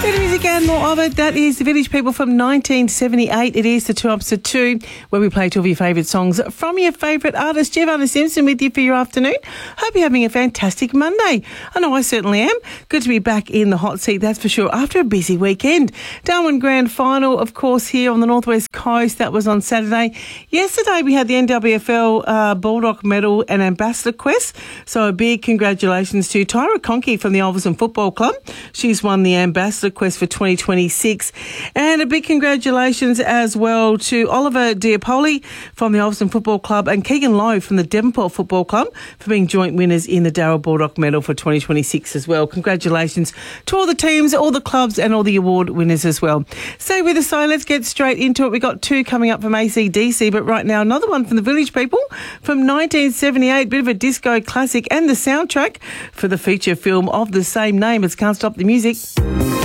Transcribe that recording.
Bit of music and more of it. That is the Village People from 1978. It is the 2 Ups to 2, where we play 2 of your favourite songs from your favourite artist. Giovanna Simpson with you for your afternoon. Hope you're having a fantastic Monday. I know I certainly am. Good to be back in the hot seat, that's for sure, after a busy weekend. Darwin Grand Final, of course, here on the Northwest Coast. That was on Saturday. Yesterday we had the NWFL Baldock Medal and Ambassador Quest. So a big congratulations to Tyra Conkey from the Ulverstone Football Club. She's won the Ambassador Quest for 2026. And a big congratulations as well to Oliver Diapoli from the Ulverstone Football Club and Keegan Lowe from the Devonport Football Club for being joint winners in the Darryl Baldock Medal for 2026 as well. Congratulations to all the teams, all the clubs and all the award winners as well. Stay with us, so let's get straight into it. We've got 2 coming up from AC/DC, but right now another one from the Village People from 1978, bit of a disco classic and the soundtrack for the feature film of the same name as Can't Stop the Music.